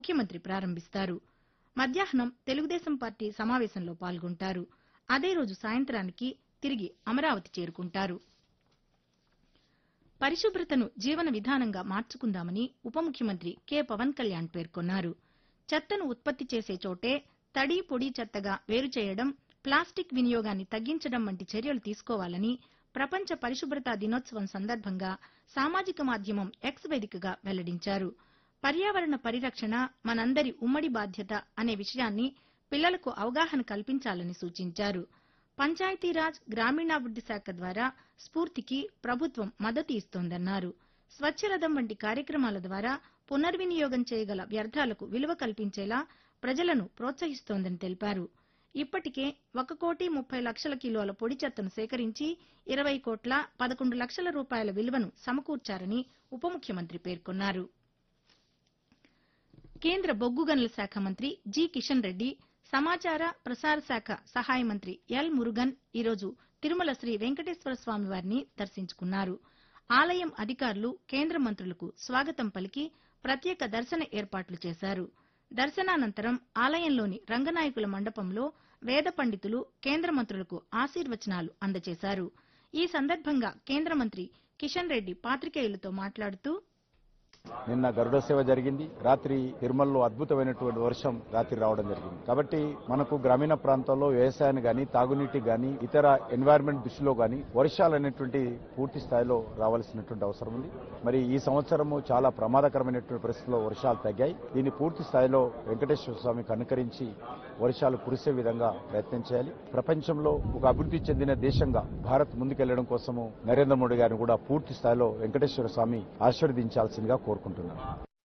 ముఖ్యమంత్రి ప్రారంభిస్తారు. మధ్యాహ్నం తెలుగుదేశం పార్టీ సమావేశంలో పాల్గొంటారు. అదే రోజు సాయంత్రానికి తిరిగి అమరావతి చేరుకుంటారు. పరిశుభ్రతను జీవన విధానంగా మార్చుకుందామని ఉప ముఖ్యమంత్రి కె పవన్ కళ్యాణ్ పేర్కొన్నారు. చెత్తను ఉత్పత్తి చేసే చోటే తడి, పొడి చెత్తగా వేరు చేయడం, ప్లాస్టిక్ వినియోగాన్ని తగ్గించడం వంటి చర్యలు తీసుకోవాలని ప్రపంచ పరిశుభ్రతా దినోత్సవం సందర్భంగా సామాజిక మాధ్యమం ఎక్స్ వేదికగా వెల్లడించారు. పర్యావరణ పరిరక్షణ మనందరి ఉమ్మడి బాధ్యత అనే విషయాన్ని పిల్లలకు అవగాహన కల్పించాలని సూచించారు. పంచాయతీరాజ్, గ్రామీణాభివృద్ది శాఖ ద్వారా స్ఫూర్తికి ప్రభుత్వం మద్దతు ఇస్తోందన్నారు. స్వచ్ఛరథం వంటి కార్యక్రమాల ద్వారా పునర్వినియోగం చేయగల వ్యర్థాలకు విలువ కల్పించేలా ప్రజలను ప్రోత్సహిస్తోందని తెలిపారు. ఇప్పటికే 1,30,00,000 కిలోల పొడి చెత్తను సేకరించి 20,11,00,000 రూపాయల విలువను సమకూర్చారని ఉప ముఖ్యమంత్రి పేర్కొన్నారు. కేంద్ర బొగ్గు గనుల శాఖ మంత్రి జి కిషన్ రెడ్డి, సమాచార ప్రసార శాఖ సహాయ మంత్రి ఎల్ మురుగన్ ఈరోజు తిరుమల శ్రీ వెంకటేశ్వర స్వామి వారిని దర్శించుకున్నారు. ఆలయం అధికారులు కేంద్ర మంత్రులకు స్వాగతం పలికి ప్రత్యేక దర్శన ఏర్పాట్లు చేశారు. దర్శనానంతరం ఆలయంలోని రంగనాయకుల మండపంలో వేద పండితులు కేంద్ర మంత్రులకు ఆశీర్వచనాలు అందజేశారు. ఈ సందర్భంగా కేంద్ర మంత్రి కిషన్ రెడ్డి పాత్రికేయులతో మాట్లాడుతూ, నిన్న గరుడ సేవ జరిగింది. రాత్రి తిరుమలలో అద్భుతమైనటువంటి వర్షం రాత్రి రావడం జరిగింది. కాబట్టి మనకు గ్రామీణ ప్రాంతాల్లో వ్యవసాయాన్ని గాని, తాగునీటి గాని, ఇతర ఎన్వైరన్మెంట్ దృష్టిలో గాని వర్షాలు అనేటువంటి పూర్తి స్థాయిలో రావాల్సినటువంటి అవసరం ఉంది. మరి ఈ సంవత్సరము చాలా ప్రమాదకరమైనటువంటి పరిస్థితుల్లో వర్షాలు తగ్గాయి. దీన్ని పూర్తి స్థాయిలో వెంకటేశ్వర స్వామికి అనుకరించి వర్షాలు కురిసే విధంగా ప్రయత్నం చేయాలి. ప్రపంచంలో ఒక అభివృద్ధి చెందిన దేశంగా భారత్ ముందుకెళ్లడం కోసము నరేంద్ర మోడీ గారిని కూడా పూర్తి స్థాయిలో వెంకటేశ్వర స్వామి ఆశీర్వదించాల్సిందిగా కోరుకుంటున్నాను.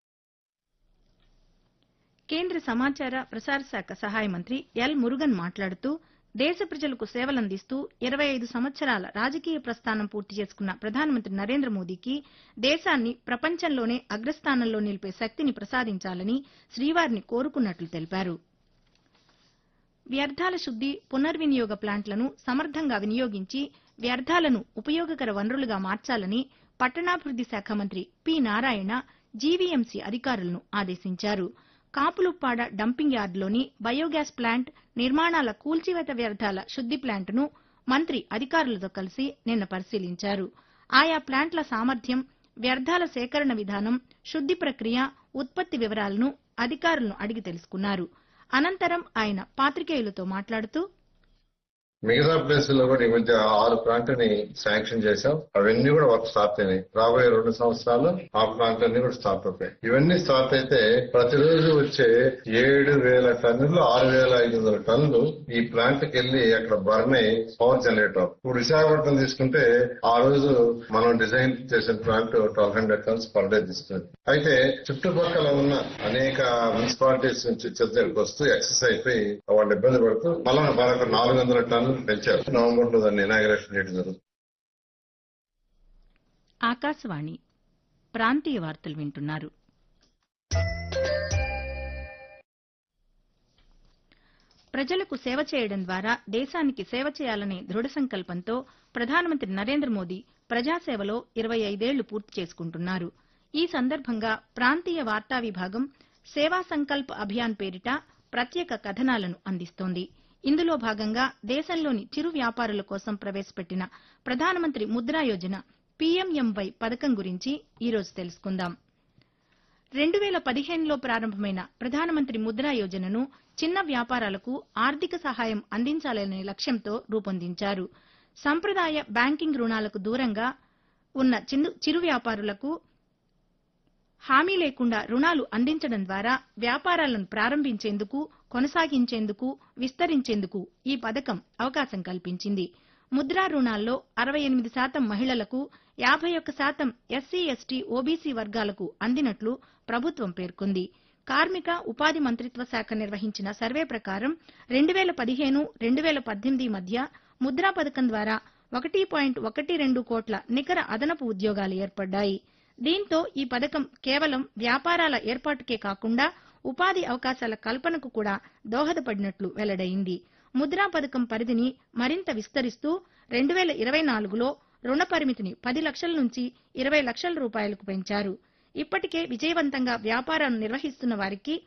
కేంద్ర సమాచార ప్రసార శాఖ సహాయ మంత్రి ఎల్ మురుగన్ మాట్లాడుతూ, దేశ ప్రజలకు సేవలందిస్తూ 25 సంవత్సరాల రాజకీయ ప్రస్థానం పూర్తి చేసుకున్న ప్రధానమంత్రి నరేంద్ర మోదీకి దేశాన్ని ప్రపంచంలోనే అగ్రస్థానంలో నిలిపే శక్తిని ప్రసాదించాలని శ్రీవారిని కోరుకున్నట్లు తెలిపారు. వ్యర్థాల శుద్ది, పునర్వినియోగ ప్లాంట్లను సమర్థంగా వినియోగించి వ్యర్థాలను ఉపయోగకర వనరులుగా మార్చాలని పట్టణాభివృద్ది శాఖ మంత్రి పి నారాయణ జీవీఎంసీ అధికారులను ఆదేశించారు. కాపులుప్పాడ డంపింగ్ యార్డులోని బయోగ్యాస్ ప్లాంట్, నిర్మాణాల కూల్చివేత వ్యర్థాల శుద్ది ప్లాంట్ను మంత్రి అధికారులతో కలిసి నిన్న పరిశీలించారు. ఆయా ప్లాంట్ల సామర్థ్యం, వ్యర్థాల సేకరణ విధానం, శుద్ది ప్రక్రియ, ఉత్పత్తి వివరాలను అధికారులను అడిగి తెలుసుకున్నారు. అనంతరం ఆయన పాత్రికేయులతో మాట్లాడుతూ, మిగతా ప్లేసుల్లో కూడా ఈ మధ్య 6 ప్లాంట్ని శాంక్షన్ చేశాం. అవన్నీ కూడా వర్క్ స్టార్ట్ అయినాయి. రాబోయే 2 సంవత్సరాలు ఆ ప్లాంట్ అన్ని కూడా స్టార్ట్ అవుతాయి. ఇవన్నీ స్టార్ట్ అయితే ప్రతిరోజు వచ్చే 7,000 టన్నులు 6,500 టన్నులు ఈ ప్లాంట్ కి వెళ్లి అక్కడ బర్న్ అయి పవర్ జనరేటర్. ఇప్పుడు విశాఖపట్నం తీసుకుంటే ఆ రోజు మనం డిజైన్ చేసిన ప్లాంట్ 1,200 టన్స్ పర్ డే తీసుకుంది. అయితే చుట్టుపక్కల ఉన్న అనేక మున్సిపాలిటీస్ నుంచి దగ్గరికి వస్తూ ఎక్సెస్ అయిపోయి వాళ్ళు ఇబ్బంది పడుతూ మళ్ళా 400 టన్నులు పెంచారు. నవంబర్లో దాన్ని ఇనాగరేషన్ చేయడం జరుగుతుంది. ఆకాశవాణి ప్రాంతీయ వార్తలు వింటున్నారు. ప్రజలకు సేవ చేయడం ద్వారా దేశానికి సేవ చేయాలనే దృఢ సంకల్పంతో ప్రధానమంత్రి నరేంద్ర మోదీ ప్రజాసేవలో 25 ఏళ్లు పూర్తి చేసుకుంటున్నారు. ఈ సందర్భంగా ప్రాంతీయ వార్తా విభాగం సేవా సంకల్ప్ అభియాన్ పేరిట ప్రత్యేక కథనాలను అందిస్తోంది. ఇందులో భాగంగా దేశంలోని చిరు వ్యాపారుల కోసం ప్రవేశపెట్టిన ప్రధానమంత్రి ముద్రా యోజన పీఎంఎంవై పథకం గురించి ఈరోజు తెలుసుకుందాం. 2015లో ప్రారంభమైన ప్రధానమంత్రి ముద్రా యోజనను చిన్న వ్యాపారాలకు ఆర్థిక సహాయం అందించాలనే లక్ష్యంతో రూపొందించారు. సంప్రదాయ బ్యాంకింగ్ రుణాలకు దూరంగా ఉన్న చిరు వ్యాపారులకు హామీ లేకుండా రుణాలు అందించడం ద్వారా వ్యాపారాలను ప్రారంభించేందుకు, కొనసాగించేందుకు, విస్తరించేందుకు ఈ పథకం అవకాశం కల్పించింది. ముద్రా రుణాల్లో 68% మహిళలకు, 51% ఎస్సీ, ఎస్టీ, ఓబీసీ వర్గాలకు అందినట్లు ప్రభుత్వం పేర్కొంది. కార్మిక, ఉపాధి మంత్రిత్వ శాఖ నిర్వహించిన సర్వే ప్రకారం 2015-2018 మధ్య ముద్రా పథకం ద్వారా 1.12 కోట్ల నికర అదనపు ఉద్యోగాలు ఏర్పడ్డాయి. దీంతో ఈ పథకం కేవలం వ్యాపారాల ఏర్పాటుకే కాకుండా ఉపాధి అవకాశాల కల్పనకు కూడా దోహదపడినట్లు వెల్లడైంది. ముద్రా పథకం పరిధిని మరింత విస్తరిస్తూ 2024లో రుణ పరిమితిని 10 లక్షల నుంచి 20 లక్షల రూపాయలకు పెంచారు. ఇప్పటికే విజయవంతంగా వ్యాపారం నిర్వహిస్తున్న వారికి